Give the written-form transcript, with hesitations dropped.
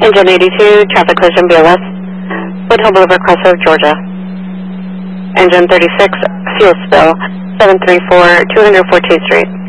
Engine 82, traffic collision BLS, Woodhill Boulevard, Crossroads, Georgia. Engine 36, fuel spill, 734, 214th Street.